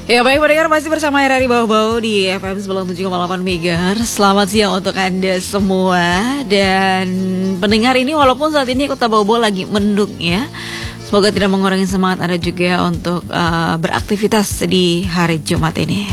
Ya baik pendengar, masih bersama RRI Bau-Bau di FM 97,8 MHz. Selamat siang untuk Anda semua. Dan pendengar ini walaupun saat ini Kota Bau-Bau lagi mendung ya, semoga tidak mengurangi semangat Anda juga untuk beraktivitas di hari Jumat ini.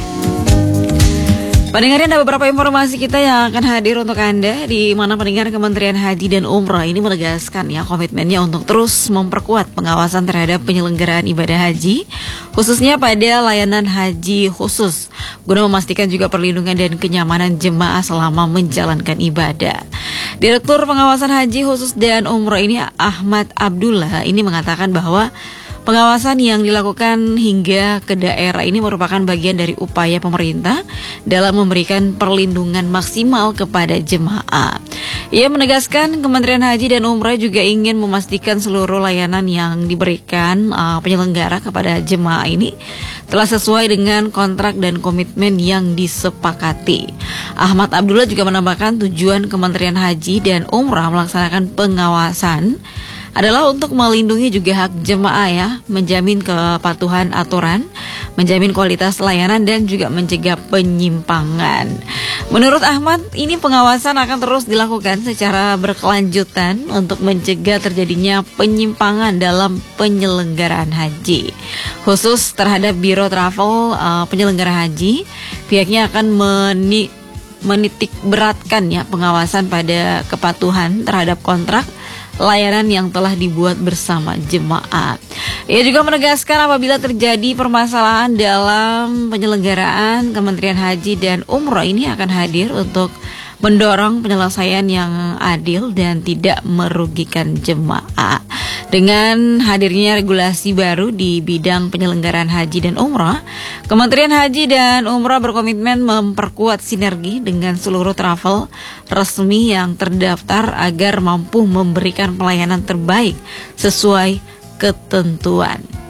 Pendengar, ada beberapa informasi kita yang akan hadir untuk Anda, di mana pendengar Kementerian Haji dan Umroh ini menegaskan ya komitmennya untuk terus memperkuat pengawasan terhadap penyelenggaraan ibadah haji, khususnya pada layanan haji khusus, guna memastikan juga perlindungan dan kenyamanan jemaah selama menjalankan ibadah. Direktur Pengawasan Haji Khusus dan Umroh ini Ahmad Abdullah ini mengatakan bahwa pengawasan yang dilakukan hingga ke daerah ini merupakan bagian dari upaya pemerintah dalam memberikan perlindungan maksimal kepada jemaah. Ia menegaskan Kementerian Haji dan Umrah juga ingin memastikan seluruh layanan yang diberikan penyelenggara kepada jemaah ini telah sesuai dengan kontrak dan komitmen yang disepakati. Ahmad Abdullah juga menambahkan tujuan Kementerian Haji dan Umrah melaksanakan pengawasan adalah untuk melindungi juga hak jemaah ya, menjamin kepatuhan aturan, menjamin kualitas layanan dan juga mencegah penyimpangan. Menurut Ahmad, ini pengawasan akan terus dilakukan secara berkelanjutan untuk mencegah terjadinya penyimpangan dalam penyelenggaraan haji. Khusus terhadap Biro Travel penyelenggara haji, pihaknya akan menitik beratkan ya pengawasan pada kepatuhan terhadap kontrak layanan yang telah dibuat bersama jemaat. Ia juga menegaskan apabila terjadi permasalahan dalam penyelenggaraan, Kementerian Haji dan Umroh ini akan hadir untuk mendorong penyelesaian yang adil dan tidak merugikan jemaah. Dengan hadirnya regulasi baru di bidang penyelenggaraan haji dan umrah, Kementerian Haji dan Umrah berkomitmen memperkuat sinergi dengan seluruh travel resmi yang terdaftar agar mampu memberikan pelayanan terbaik sesuai ketentuan.